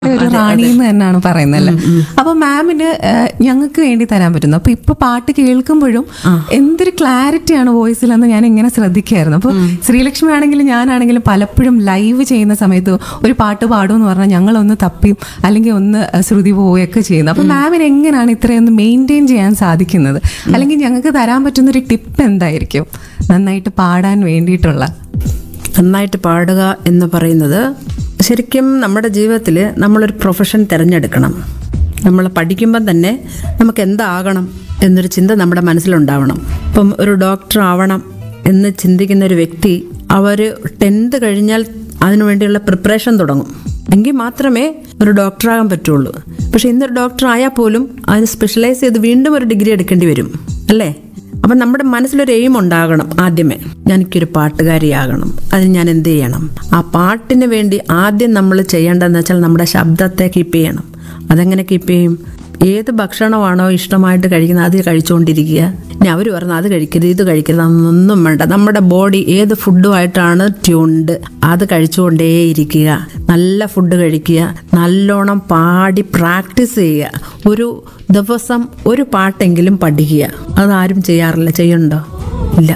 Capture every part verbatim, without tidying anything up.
ഒരു റാണി എന്ന് തന്നെയാണ് പറയുന്നല്ലേ. അപ്പൊ മാമിന് ഞങ്ങൾക്ക് വേണ്ടി തരാൻ പറ്റുന്നു. അപ്പൊ ഇപ്പൊ പാട്ട് കേൾക്കുമ്പോഴും എന്തൊരു ക്ലാരിറ്റിയാണ് വോയിസിലെന്ന് ഞാൻ ഇങ്ങനെ ശ്രദ്ധിക്കായിരുന്നു. അപ്പൊ ശ്രീലക്ഷ്മി ആണെങ്കിലും ഞാനാണെങ്കിലും പലപ്പോഴും ലൈവ് ചെയ്യുന്ന സമയത്ത് ഒരു പാട്ട് പാടും എന്ന് പറഞ്ഞാൽ ഞങ്ങളൊന്ന് തപ്പിയും അല്ലെങ്കിൽ ഒന്ന് ശ്രുതി പോവുകയൊക്കെ ചെയ്യുന്നത്. അപ്പൊ മാമിന് എങ്ങനെയാണ് ഇത്രയൊന്ന് മെയിൻറ്റെയിൻ ചെയ്യാൻ സാധിക്കുന്നത്? അല്ലെങ്കിൽ ഞങ്ങൾക്ക് തരാൻ പറ്റുന്ന ഒരു ടിപ്പ് എന്തായിരിക്കും നന്നായിട്ട് പാടാൻ വേണ്ടിയിട്ടുള്ള? നന്നായിട്ട് പാടുക എന്ന് പറയുന്നത് ശരിക്കും നമ്മുടെ ജീവിതത്തിൽ നമ്മളൊരു പ്രൊഫഷൻ തിരഞ്ഞെടുക്കണം. നമ്മൾ പഠിക്കുമ്പം തന്നെ നമുക്ക് എന്താകണം എന്നൊരു ചിന്ത നമ്മുടെ മനസ്സിലുണ്ടാവണം. ഇപ്പം ഒരു ഡോക്ടർ ആവണം എന്ന് ചിന്തിക്കുന്ന ഒരു വ്യക്തി അവർ ടെൻത്ത് കഴിഞ്ഞാൽ അതിനു വേണ്ടിയുള്ള പ്രിപ്പറേഷൻ തുടങ്ങും. എങ്കിൽ മാത്രമേ ഒരു ഡോക്ടറാകാൻ പറ്റുള്ളൂ. പക്ഷെ ഇന്നൊരു ഡോക്ടർ ആയാൽ പോലും അതിന് സ്പെഷ്യലൈസ് ചെയ്ത് വീണ്ടും ഒരു ഡിഗ്രി എടുക്കേണ്ടി വരും അല്ലേ? അപ്പം നമ്മുടെ മനസ്സിലൊരു എയിം ഉണ്ടാകണം. ആദ്യമേ എനിക്കൊരു പാട്ടുകാരിയാകണം. അതിന് ഞാൻ എന്ത് ചെയ്യണം? ആ പാട്ടിന് വേണ്ടി ആദ്യം നമ്മൾ ചെയ്യേണ്ടതെന്ന് വെച്ചാൽ നമ്മുടെ ശബ്ദത്തെ കീപ്പ് ചെയ്യണം. അതെങ്ങനെ കീപ്പ് ചെയ്യും? ഏത് ഭക്ഷണമാണോ ഇഷ്ടമായിട്ട് കഴിക്കുന്നത് അത് കഴിച്ചുകൊണ്ടിരിക്കുക. ഇനി അവർ പറഞ്ഞാൽ അത് കഴിക്കരുത് ഇത് കഴിക്കരുത് അതൊന്നും വേണ്ട. നമ്മുടെ ബോഡി ഏത് ഫുഡുമായിട്ടാണ് ട്യൂൺഡ് അത് കഴിച്ചുകൊണ്ടേയിരിക്കുക. നല്ല ഫുഡ് കഴിക്കുക, നല്ലോണം പാടി പ്രാക്ടീസ് ചെയ്യുക. ഒരു ദിവസം ഒരു പാട്ടെങ്കിലും പഠിക്കുക. അതാരും ചെയ്യാറില്ല. ചെയ്യുന്നുണ്ടോ? ഇല്ല.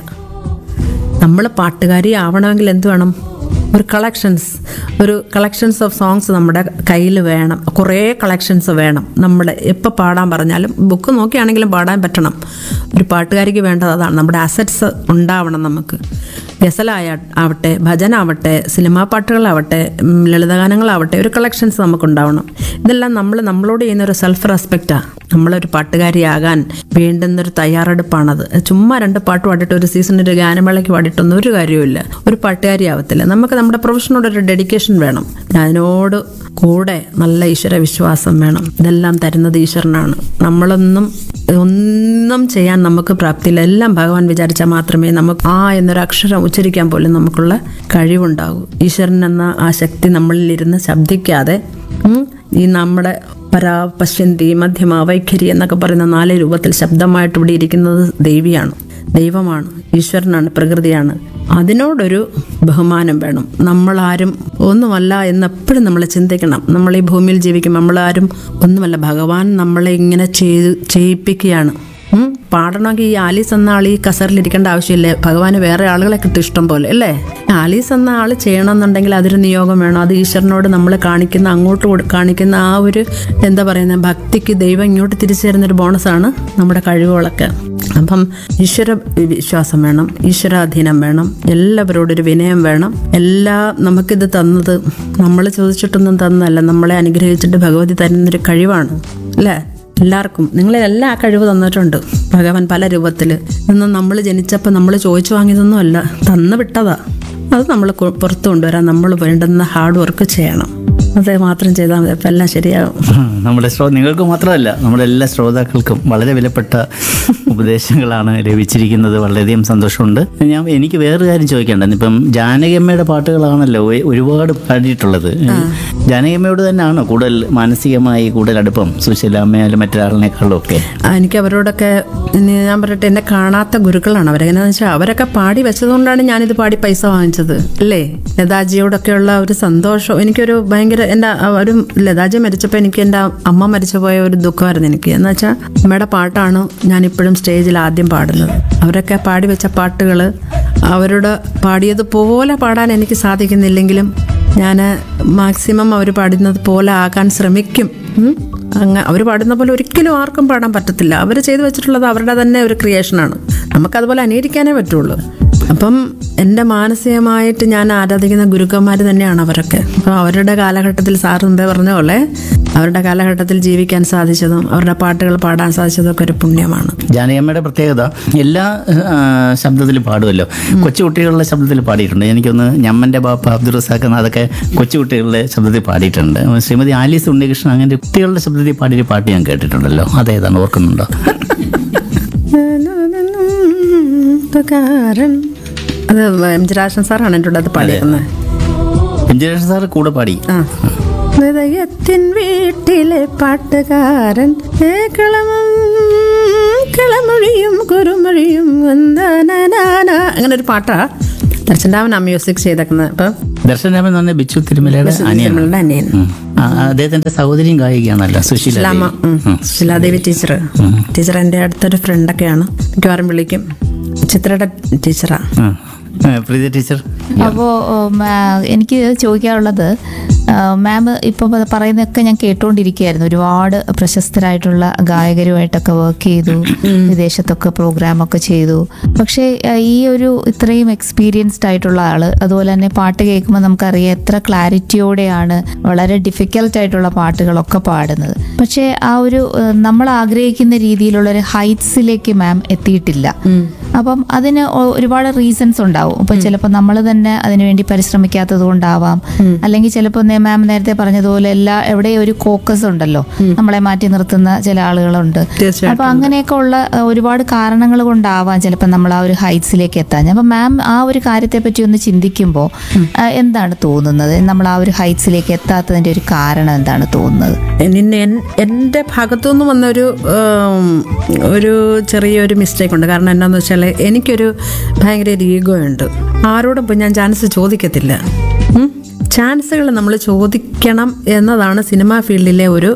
നമ്മൾ പാട്ടുകാരി ആവണമെങ്കിൽ എന്ത് വേണം? ഒരു കളക്ഷൻസ് ഒരു കളക്ഷൻസ് ഓഫ് സോങ്സ് നമ്മുടെ കയ്യിൽ വേണം. കുറേ കളക്ഷൻസ് വേണം. നമ്മൾ എപ്പോൾ പാടാൻ പറഞ്ഞാലും ബുക്ക് നോക്കിയാണെങ്കിലും പാടാൻ പറ്റണം. ഒരു പാട്ടുകാരിക്ക് വേണ്ടത് അതാണ്. നമ്മുടെ അസറ്റ്സ് ഉണ്ടാവണം നമുക്ക്. ഗസലായ ആവട്ടെ, ഭജനാവട്ടെ, സിനിമാ പാട്ടുകളാവട്ടെ, ലളിതഗാനങ്ങളാവട്ടെ, ഒരു കളക്ഷൻസ് നമുക്കുണ്ടാവണം. ഇതെല്ലാം നമ്മൾ നമ്മളോട് ചെയ്യുന്ന ഒരു സെൽഫ് റെസ്പെക്റ്റാണ്. നമ്മളൊരു പാട്ടുകാരിയാകാൻ വേണ്ടുന്നൊരു തയ്യാറെടുപ്പാണത്. ചുമ്മാ രണ്ട് പാട്ട് പാടിയിട്ട് ഒരു സീസണിൽ ഒരു ഗാനമേളയ്ക്ക് പാടിയിട്ടൊന്നും ഒരു കാര്യമില്ല. ഒരു പാട്ടുകാരിയാവത്തില്ല. നമുക്ക് നമ്മുടെ പ്രൊഫഷനോടൊരു ഡെഡിക്കേഷൻ വേണം. അതിനോട് കൂടെ നല്ല ഈശ്വര വിശ്വാസം വേണം. ഇതെല്ലാം തരുന്നത് ഈശ്വരനാണ്. നമ്മളൊന്നും ഒന്നും ചെയ്യാൻ നമുക്ക് പ്രാപ്തിയില്ല. എല്ലാം ഭഗവാൻ വിചാരിച്ചാൽ മാത്രമേ നമുക്ക് ആ എന്നൊരു അക്ഷരം ഉച്ചരിക്കാൻ പോലും നമുക്കുള്ള കഴിവുണ്ടാകൂ. ഈശ്വരൻ എന്ന ആ ശക്തി നമ്മളിലിരുന്ന് ശബ്ദിക്കാതെ ഈ നമ്മുടെ പരാ, പശ്യന്തി, മധ്യമ, വൈഖരി എന്നൊക്കെ പറയുന്ന നാല് രൂപത്തിൽ ശബ്ദമായിട്ട് ഇവിടെ ഇരിക്കുന്നത് ദേവിയാണ്, ദൈവമാണ്, ഈശ്വരനാണ്, പ്രകൃതിയാണ്. അതിനോടൊരു ബഹുമാനം വേണം. നമ്മളാരും ഒന്നുമല്ല എന്നെപ്പോഴും നമ്മൾ ചിന്തിക്കണം. നമ്മൾ ഈ ഭൂമിയിൽ ജീവിക്കും നമ്മളാരും ഒന്നുമല്ല. ഭഗവാൻ നമ്മളെ ഇങ്ങനെ ചെയ്ത് ചെയ്യിപ്പിക്കുകയാണ്. പാടണമെങ്കിൽ ഈ ആലീസ് എന്ന ആൾ ഈ കസറിലിരിക്കേണ്ട ആവശ്യമില്ലേ? ഭഗവാന് വേറെ ആളുകളെ കിട്ടും ഇഷ്ടം പോലെ അല്ലേ? ആലീസ് എന്ന ആൾ ചെയ്യണമെന്നുണ്ടെങ്കിൽ അതൊരു നിയോഗം വേണം. അത് ഈശ്വരനോട് നമ്മൾ കാണിക്കുന്ന അങ്ങോട്ട് കാണിക്കുന്ന ആ ഒരു എന്താ പറയുന്ന ഭക്തിക്ക് ദൈവം ഇങ്ങോട്ട് തിരിച്ചു തരുന്നൊരു ബോണസാണ് നമ്മുടെ കഴിവുകളൊക്കെ. അപ്പം ഈശ്വര വിശ്വാസം വേണം, ഈശ്വരാധീനം വേണം, എല്ലാവരോടൊരു വിനയം വേണം. എല്ലാം നമുക്കിത് തന്നത് നമ്മൾ ചോദിച്ചിട്ടൊന്നും തന്നല്ല, നമ്മളെ അനുഗ്രഹിച്ചിട്ട് ഭഗവതി തരുന്നൊരു കഴിവാണ് അല്ലേ? എല്ലാവർക്കും നിങ്ങളെല്ലാം ആ കഴിവ് തന്നിട്ടുണ്ട് ഭഗവാൻ പല രൂപത്തിൽ. ഇന്നും നമ്മൾ ജനിച്ചപ്പോൾ നമ്മൾ ചോദിച്ചു വാങ്ങിയതൊന്നും അല്ല, തന്നു വിട്ടതാ. അത് നമ്മൾ പുറത്തു കൊണ്ടുവരാൻ നമ്മൾ വേണ്ടുന്ന ഹാർഡ് വർക്ക് ചെയ്യണം. അത് മാത്രം ചെയ്താൽ മതി, അപ്പം എല്ലാം ശരിയാകും. നമ്മുടെ ശ്രോ നിങ്ങൾക്ക് മാത്രമല്ല നമ്മുടെ എല്ലാ ശ്രോതാക്കൾക്കും വളരെ വിലപ്പെട്ട ഉപദേശങ്ങളാണ് ലഭിച്ചിരിക്കുന്നത്. വളരെയധികം സന്തോഷമുണ്ട്. ഞാൻ എനിക്ക് വേറൊരു കാര്യം ചോദിക്കേണ്ടത്, ഇപ്പം ജാനകിയമ്മയുടെ പാട്ടുകളാണല്ലോ ഒരുപാട് പാടിയിട്ടുള്ളത്. ജാനകിയമ്മയോട് തന്നെയാണോ കൂടുതൽ മാനസികമായി കൂടുതൽ അടുപ്പം സുശീലാമ്മയാലും മറ്റൊരാളിനേക്കാളും ഒക്കെ? എനിക്ക് അവരോടൊക്കെ ഞാൻ പറയട്ടെ, എന്നെ കാണാത്ത ഗുരുക്കളാണ് അവരെ. എന്നു വെച്ചാൽ അവരൊക്കെ പാടി വെച്ചതുകൊണ്ടാണ് ഞാനിത് പാടി പൈസ വാങ്ങിച്ചത് അല്ലേ? ലതാജിയോടൊക്കെയുള്ള ഒരു സന്തോഷം എനിക്കൊരു ഭയങ്കര എൻ്റെ ഒരു ലതാജി മരിച്ചപ്പോൾ എനിക്ക് എൻ്റെ അമ്മ മരിച്ചു പോയ ഒരു ദുഃഖമായിരുന്നു എനിക്ക്. എന്ന് വെച്ചാൽ അമ്മയുടെ പാട്ടാണ് ഞാനിപ്പോഴും സ്റ്റേജിൽ ആദ്യം പാടുന്നത്. അവരൊക്കെ പാടി വെച്ച പാട്ടുകൾ അവരോട് പാടിയതുപോലെ പാടാൻ എനിക്ക് സാധിക്കുന്നില്ലെങ്കിലും ഞാൻ മാക്സിമം അവർ പാടുന്നത് പോലെ ആകാൻ ശ്രമിക്കും. അങ്ങ് അവർ പാടുന്ന പോലെ ഒരിക്കലും ആർക്കും പാടാൻ പറ്റത്തില്ല. അവർ ചെയ്തു വെച്ചിട്ടുള്ളത് അവരുടെ തന്നെ ഒരു ക്രിയേഷനാണ്. നമുക്കതുപോലെ അനുകരിക്കാനേ പറ്റുള്ളൂ. അപ്പം എൻ്റെ മാനസികമായിട്ട് ഞാൻ ആരാധിക്കുന്ന ഗുരുക്കന്മാർ തന്നെയാണ് അവരൊക്കെ. അപ്പോൾ അവരുടെ കാലഘട്ടത്തിൽ സാർ മുമ്പേ പറഞ്ഞ പോലെ അവരുടെ കാലഘട്ടത്തിൽ ജീവിക്കാൻ സാധിച്ചതും അവരുടെ പാട്ടുകൾ പാടാൻ സാധിച്ചതും ഒക്കെ ഒരു പുണ്യമാണ്. ജാനകിയമ്മയുടെ പ്രത്യേകത എല്ലാ ശബ്ദത്തിലും പാടുമല്ലോ. കൊച്ചുകുട്ടികളുടെ ശബ്ദത്തിൽ പാടിയിട്ടുണ്ട്. എനിക്കൊന്ന് ഞമ്മൻ്റെ ബാപ്പ അബ്ദുൾ റസാഖ് അതൊക്കെ കൊച്ചുകുട്ടികളുടെ ശബ്ദത്തിൽ പാടിയിട്ടുണ്ട്. ശ്രീമതി ആലീസ് ഉണ്ണികൃഷ്ണൻ അങ്ങനെ കുട്ടികളുടെ ശബ്ദത്തിൽ പാടിയൊരു പാട്ട് ഞാൻ കേട്ടിട്ടുണ്ടല്ലോ. അതേതാണ്, ഓർക്കുന്നുണ്ടോ? അത് എം ജി രാജൻ സാറാണ് എൻ്റെ അത് പാടിയിരുന്നത്. എം ജി രാജൻ സാർ കൂടെ പാടി. ഹൃദയത്തിൻ വീട്ടിലെ പാട്ടുകാരൻ കിളമൊഴിയും കുറുമൊഴിയും അങ്ങനെ ഒരു പാട്ടാ. ദർശൻ രാമനാ മ്യൂസിക് ചെയ്തേക്കുന്നത്. അപ്പം ദർശൻ രാമൻ എന്ന് പറഞ്ഞാൽ ബിച്ചു തിരുമലയുടെ അനിയൻ. നമ്മളുടെ അനിയൻ. ഉം. ആ, അദ്ദേഹത്തിന്റെ സഹോദരിയും ഗായികയാണല്ലോ സുശീല ശിലാമ്മ. ദേവി. ശിലാദേവി ടീച്ചർ. ടീച്ചർ എൻ്റെ അടുത്തൊരു ഫ്രണ്ടൊക്കെയാണ്. മിക്കവാറും വിളിക്കും. ചിത്രയുടെ ടീച്ചറാ. ആ. ആ, പ്രീതി ടീച്ചർ. അപ്പോൾ എനിക്ക് ചോദിക്കാനുള്ളത്, മാം ഇപ്പോൾ പറയുന്നതൊക്കെ ഞാൻ കേട്ടുകൊണ്ടിരിക്കുകയായിരുന്നു. ഒരുപാട് പ്രശസ്തരായിട്ടുള്ള ഗായകരുമായിട്ടൊക്കെ വർക്ക് ചെയ്തു, വിദേശത്തൊക്കെ പ്രോഗ്രാമൊക്കെ ചെയ്തു. പക്ഷേ ഈ ഒരു ഇത്രയും എക്സ്പീരിയൻസ്ഡ് ആയിട്ടുള്ള ആള്, അതുപോലെ തന്നെ പാട്ട് കേൾക്കുമ്പോൾ നമുക്കറിയാം എത്ര ക്ലാരിറ്റിയോടെയാണ് വളരെ ഡിഫിക്കൽട്ട് ആയിട്ടുള്ള പാട്ടുകളൊക്കെ പാടുന്നത്. പക്ഷേ ആ ഒരു നമ്മൾ ആഗ്രഹിക്കുന്ന രീതിയിലുള്ള ഒരു ഹൈറ്റ്സിലേക്ക് മാം എത്തിയിട്ടില്ല. അപ്പം അതിന് ഒരുപാട് റീസൺസ് ഉണ്ടാവും. ഇപ്പൊ ചിലപ്പോൾ നമ്മൾ തന്നെ അതിനുവേണ്ടി പരിശ്രമിക്കാത്തത് കൊണ്ടാവാം, അല്ലെങ്കിൽ ചിലപ്പോൾ മാം നേരത്തെ പറഞ്ഞതുപോലെ എല്ലാ എവിടെയും ഒരു കോക്കസ് ഉണ്ടല്ലോ, നമ്മളെ മാറ്റി നിർത്തുന്ന ചില ആളുകളുണ്ട്. അപ്പൊ അങ്ങനെയൊക്കെ ഉള്ള ഒരുപാട് കാരണങ്ങൾ കൊണ്ടാവാം ചിലപ്പോൾ നമ്മൾ ആ ഒരു ഹൈറ്റ്സിലേക്ക് എത്താൻ. അപ്പൊ മാം ആ ഒരു കാര്യത്തെ പറ്റി ഒന്ന് ചിന്തിക്കുമ്പോൾ എന്താണ് തോന്നുന്നത്? നമ്മൾ ആ ഒരു ഹൈറ്റ്സിലേക്ക് എത്താത്തതിന്റെ ഒരു കാരണം എന്താണ് തോന്നുന്നത്? എൻ്റെ ഭാഗത്തുനിന്ന് വന്നൊരു ഒരു ചെറിയൊരു മിസ്റ്റേക്ക് ഉണ്ട്. കാരണം എന്താണെന്ന് വെച്ചാൽ എനിക്കൊരു ഭയങ്കര ഒരു ഈഗോ ഉണ്ട്. ആരോടും ഇപ്പം ഞാൻ ചാൻസ് ചോദിക്കത്തില്ല. ചാൻസുകൾ നമ്മൾ ചോദിക്കണം എന്നതാണ് സിനിമാ ഫീൽഡിലെ ഒരു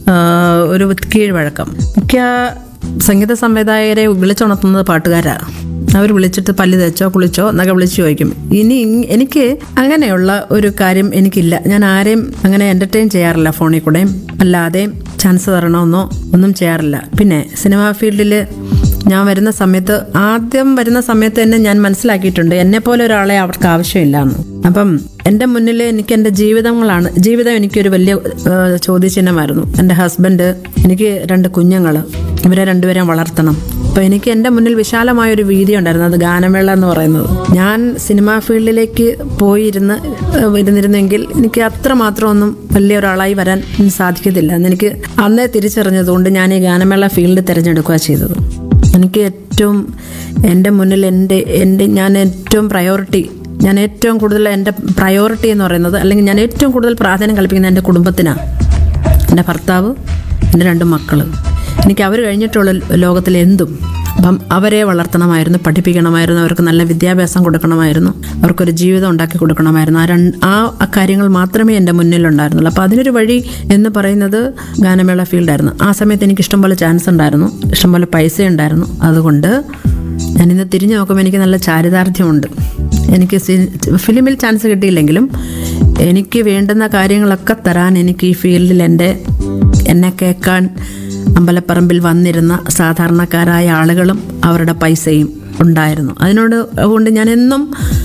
ഒരു കീഴ്വഴക്കം. മിക്ക സംഗീത സംവിധായകരെ വിളിച്ചുണർത്തുന്നത് പാട്ടുകാരാണ്. അവർ വിളിച്ചിട്ട് പല്ല് തേച്ചോ കുളിച്ചോ എന്നൊക്കെ വിളിച്ചു ചോദിക്കും. ഇനി എനിക്ക് അങ്ങനെയുള്ള ഒരു കാര്യം എനിക്കില്ല. ഞാൻ ആരെയും അങ്ങനെ എൻ്റർടൈൻ ചെയ്യാറില്ല. ഫോണിൽ കൂടെയും അല്ലാതെയും ചാൻസ് തരണമെന്നോ ഒന്നും ചെയ്യാറില്ല. പിന്നെ സിനിമാ ഫീൽഡിൽ ഞാൻ വരുന്ന സമയത്ത്, ആദ്യം വരുന്ന സമയത്ത് തന്നെ ഞാൻ മനസ്സിലാക്കിയിട്ടുണ്ട് എന്നെപ്പോലെ ഒരാളെ അവർക്ക് ആവശ്യമില്ല എന്ന്. അപ്പം എൻ്റെ മുന്നിൽ എനിക്ക് എൻ്റെ ജീവിതങ്ങളാണ്. ജീവിതം എനിക്കൊരു വലിയ ചോദ്യചിഹ്നമായിരുന്നു. എൻ്റെ ഹസ്ബൻഡ്, എനിക്ക് രണ്ട് കുഞ്ഞുങ്ങൾ, ഇവരെ രണ്ടുപേരെയും വളർത്തണം. അപ്പോൾ എനിക്ക് എൻ്റെ മുന്നിൽ വിശാലമായൊരു വീതി ഉണ്ടായിരുന്നു, അത് ഗാനമേള എന്ന് പറയുന്നത്. ഞാൻ സിനിമാ ഫീൽഡിലേക്ക് പോയിരുന്ന് ഇരുന്നിരുന്നെങ്കിൽ എനിക്ക് അത്രമാത്രം ഒന്നും വലിയ ഒരാളായി വരാൻ സാധിക്കത്തില്ല എന്നെനിക്ക് അന്നേ തിരിച്ചറിഞ്ഞതുകൊണ്ട് ഞാൻ ഈ ഗാനമേള ഫീൽഡ് തിരഞ്ഞെടുക്കുക ചെയ്തത്. എനിക്ക് ഏറ്റവും എൻ്റെ മുന്നിൽ എൻ്റെ എൻ്റെ ഞാൻ ഏറ്റവും പ്രയോറിറ്റി ഞാൻ ഏറ്റവും കൂടുതൽ എൻ്റെ പ്രയോറിറ്റി എന്ന് പറയുന്നത്, അല്ലെങ്കിൽ ഞാൻ ഏറ്റവും കൂടുതൽ പ്രാധാന്യം കൽപ്പിക്കുന്നത് എൻ്റെ കുടുംബത്തിനാണ്. എൻ്റെ ഭർത്താവ്, എൻ്റെ രണ്ട് മക്കൾ. എനിക്ക് അവർ കഴിഞ്ഞിട്ടുള്ള ലോകത്തിൽ എന്തും. അപ്പം അവരെ വളർത്തണമായിരുന്നു, പഠിപ്പിക്കണമായിരുന്നു, അവർക്ക് നല്ല വിദ്യാഭ്യാസം കൊടുക്കണമായിരുന്നു, അവർക്കൊരു ജീവിതം ഉണ്ടാക്കി കൊടുക്കണമായിരുന്നു. ആ രണ്ട് ആ കാര്യങ്ങൾ മാത്രമേ എൻ്റെ മുന്നിലുണ്ടായിരുന്നുള്ളൂ. അപ്പോൾ അതിനൊരു വഴി എന്ന് പറയുന്നത് ഗാനമേള ഫീൽഡായിരുന്നു. ആ സമയത്ത് എനിക്ക് ഇഷ്ടംപോലെ ചാൻസ് ഉണ്ടായിരുന്നു, ഇഷ്ടംപോലെ പൈസ ഉണ്ടായിരുന്നു. അതുകൊണ്ട് ഞാനിന്ന് തിരിഞ്ഞു നോക്കുമ്പോൾ എനിക്ക് നല്ല ചാരിതാർത്ഥ്യമുണ്ട്. എനിക്ക് ഫിലിമിൽ ചാൻസ് കിട്ടിയില്ലെങ്കിലും എനിക്ക് വേണ്ടുന്ന കാര്യങ്ങളൊക്കെ തരാൻ എനിക്ക് ഈ ഫീൽഡിൽ എൻ്റെ എന്നെ കേൾക്കാൻ അമ്പലപ്പറമ്പിൽ വന്നിരുന്ന സാധാരണക്കാരായ ആളുകളും അവരുടെ പൈസയും ഉണ്ടായിരുന്നു. അതിനോട് അതുകൊണ്ട് ഞാൻ എന്നും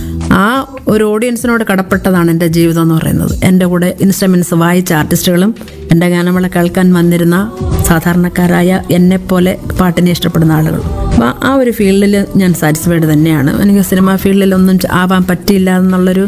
ആ ഒരു ഓഡിയൻസിനോട് കടപ്പെട്ടതാണ് എൻ്റെ ജീവിതം എന്ന് പറയുന്നത്. എൻ്റെ കൂടെ ഇൻസ്ട്രുമെൻറ്റ്സ് വായിച്ച ആർട്ടിസ്റ്റുകളും എൻ്റെ ഗാനമേള കേൾക്കാൻ വന്നിരുന്ന സാധാരണക്കാരായ എന്നെപ്പോലെ പാട്ടിനെ ഇഷ്ടപ്പെടുന്ന ആളുകളും. അപ്പോൾ ആ ഒരു ഫീൽഡിൽ ഞാൻ സാറ്റിസ്ഫൈഡ് തന്നെയാണ്. എനിക്ക് സിനിമാ ഫീൽഡിലൊന്നും ആവാൻ പറ്റിയില്ല എന്നുള്ളൊരു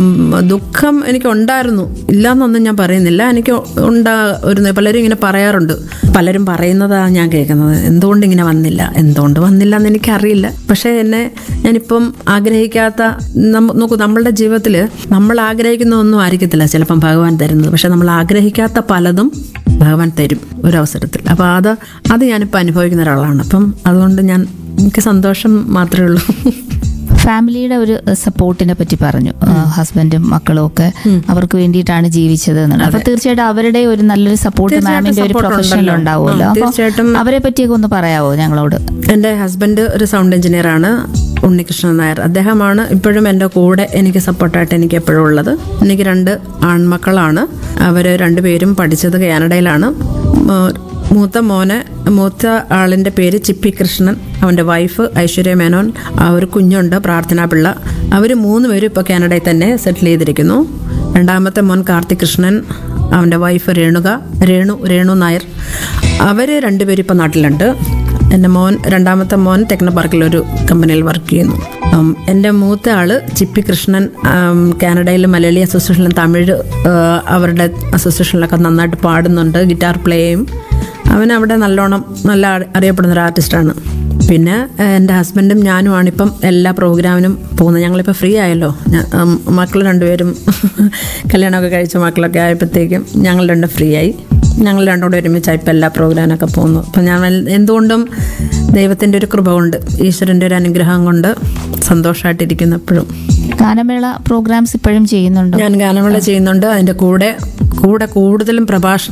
ദുഃഖം എനിക്ക് ഉണ്ടായിരുന്നു. ഇല്ലയെന്നൊന്നും ഞാൻ പറയുന്നില്ല. എനിക്ക് ഉണ്ടാ ഒരു പലരും ഇങ്ങനെ പറയാറുണ്ട്. പലരും പറയുന്നതാണ് ഞാൻ കേൾക്കുന്നത്, എന്തുകൊണ്ട് ഇങ്ങനെ വന്നില്ല, എന്തുകൊണ്ട് വന്നില്ല എന്ന് എനിക്കറിയില്ല. പക്ഷേ എന്നെ ഞാനിപ്പം ആഗ്രഹിക്കാത്ത, നോക്കൂ, നമ്മളുടെ ജീവിതത്തിൽ നമ്മൾ ആഗ്രഹിക്കുന്ന ഒന്നും ആയിരിക്കത്തില്ല ചിലപ്പം ഭഗവാൻ തരുന്നത്. പക്ഷെ നമ്മൾ ആഗ്രഹിക്കാത്ത പലതും ഭഗവാൻ തരും ഒരവസരത്തിൽ. അപ്പോൾ അത് അത് ഞാനിപ്പോൾ അനുഭവിക്കുന്ന ഒരാളാണ്. അപ്പം അതുകൊണ്ട് ഞാൻ എനിക്ക് സന്തോഷം മാത്രമേ ഉള്ളൂ. ഫാമിലിയുടെ ഒരു സപ്പോർട്ടിനെ പറ്റി പറഞ്ഞു. ഹസ്ബൻഡും മക്കളും ഒക്കെ അവർക്ക് വേണ്ടിയിട്ടാണ് ജീവിച്ചത് എന്നുള്ളത്. അപ്പൊ തീർച്ചയായിട്ടും അവരുടെ ഒരു നല്ലൊരു സപ്പോർട്ട് മാമിന്റെ ഒരു പ്രൊഫഷനിൽ ഉണ്ടാവുമല്ലോ. തീർച്ചയായിട്ടും അവരെ പറ്റിയൊക്കെ ഒന്ന് പറയാവോ ഞങ്ങളോട്? എൻ്റെ ഹസ്ബൻഡ് ഒരു സൗണ്ട് എഞ്ചിനീയർ ആണ്, ഉണ്ണികൃഷ്ണൻ നായർ. അദ്ദേഹമാണ് ഇപ്പോഴും എൻ്റെ കൂടെ എനിക്ക് സപ്പോർട്ടായിട്ട് എനിക്ക് എപ്പോഴും ഉള്ളത്. എനിക്ക് രണ്ട് ആൺമക്കളാണ്. അവർ രണ്ടുപേരും പഠിച്ചത് കാനഡയിലാണ്. മൂത്ത മോന് മൂത്ത ആളിൻ്റെ പേര് ചിപ്പി കൃഷ്ണൻ, അവൻ്റെ വൈഫ് ഐശ്വര്യ മേനോൻ, ഒരു കുഞ്ഞുണ്ട് പ്രാർത്ഥന പിള്ള. അവർ മൂന്ന് പേരും ഇപ്പോൾ കാനഡയിൽ തന്നെ സെറ്റിൽ ചെയ്തിരിക്കുന്നു. രണ്ടാമത്തെ മോൻ കാർത്തിക് കൃഷ്ണൻ, അവൻ്റെ വൈഫ് രേണുക രേണു രേണു നായർ. അവർ രണ്ടുപേരും ഇപ്പോൾ നാട്ടിലുണ്ട്. എൻ്റെ മോൻ രണ്ടാമത്തെ മോൻ ടെക്നോ പാർക്കിലൊരു കമ്പനിയിൽ വർക്ക് ചെയ്യുന്നു. എൻ്റെ മൂത്ത ആള് ചിപ്പി കൃഷ്ണൻ കാനഡയിൽ മലയാളി അസോസിയേഷനിലും തമിഴ് അവരുടെ അസോസിയേഷനിലൊക്കെ നന്നായിട്ട് പാടുന്നുണ്ട്, ഗിറ്റാർ പ്ലേ ചെയ്യും. അവൻ അവിടെ നല്ലോണം നല്ല അറിയപ്പെടുന്നൊരു ആർട്ടിസ്റ്റാണ്. പിന്നെ എൻ്റെ ഹസ്ബൻഡും ഞാനുമാണിപ്പം എല്ലാ പ്രോഗ്രാമിനും പോകുന്നത്. ഞങ്ങളിപ്പോൾ ഫ്രീ ആയല്ലോ. മക്കൾ രണ്ടുപേരും കല്യാണമൊക്കെ കഴിച്ച മക്കളൊക്കെ ആയപ്പോഴത്തേക്കും ഞങ്ങൾ രണ്ടും ഫ്രീ ആയി. ഞങ്ങൾ രണ്ടുകൂടെ ഒരുമിച്ചാണ് ഇപ്പം എല്ലാ പ്രോഗ്രാമിനൊക്കെ പോകുന്നു. അപ്പം ഞാൻ വൽ- എന്തുകൊണ്ടും ദൈവത്തിൻ്റെ ഒരു കൃപ കൊണ്ട്, ഈശ്വരൻ്റെ ഒരു അനുഗ്രഹം കൊണ്ട് സന്തോഷമായിട്ടിരിക്കുന്നു എപ്പോഴും. ഗാനമേള പ്രോഗ്രാംസ് ഇപ്പോഴും ചെയ്യുന്നുണ്ടോ? ഞാൻ ഗാനമേള ചെയ്യുന്നുണ്ട്. അതിൻ്റെ കൂടെ കൂടെ കൂടുതലും പ്രഭാഷണം